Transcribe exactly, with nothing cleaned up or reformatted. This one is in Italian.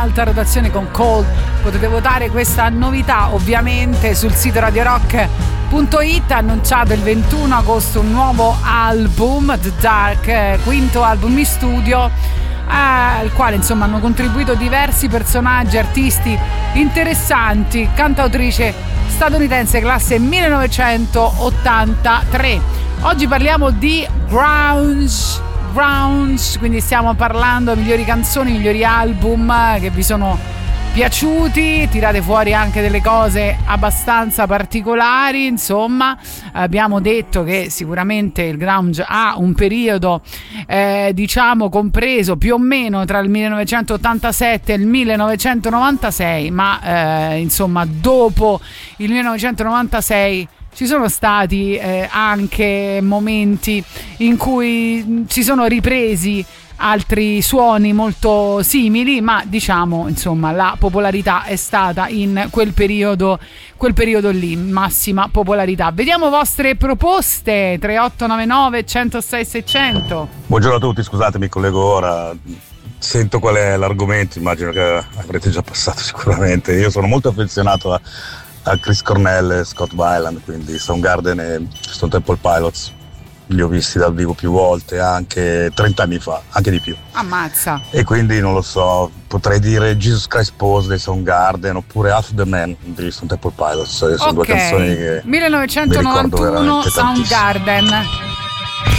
Alta rotazione con Cold. Potete votare questa novità ovviamente sul sito radio rock punto it. Annunciato il ventuno agosto un nuovo album, The Dark, quinto album in studio, al quale insomma hanno contribuito diversi personaggi, artisti interessanti. Cantautrice statunitense classe millenovecentottantatré. Oggi parliamo di grunge grunge, quindi stiamo parlando di migliori canzoni, migliori album che vi sono piaciuti. Tirate fuori anche delle cose abbastanza particolari. Insomma, abbiamo detto che sicuramente il grunge ha un periodo eh, diciamo compreso più o meno tra il millenovecentottantasette e il millenovecentonovantasei, ma eh, insomma dopo il millenovecentonovantasei ci sono stati eh, anche momenti in cui si sono ripresi altri suoni molto simili, ma diciamo insomma la popolarità è stata in quel periodo quel periodo lì, massima popolarità. Vediamo vostre proposte. Tre otto nove nove uno zero sei sei zero zero. Buongiorno a tutti, scusate, mi collego ora, sento qual è l'argomento, immagino che avrete già passato sicuramente. Io sono molto affezionato a a Chris Cornell e Scott Weiland, quindi Soundgarden e Stone Temple Pilots li ho visti dal vivo più volte, anche trenta anni fa, anche di più. Ammazza. E quindi non lo so, potrei dire Jesus Christ Pose dei Soundgarden oppure Half the Man di Stone Temple Pilots. Sono okay. due canzoni che millenovecentonovantuno Soundgarden.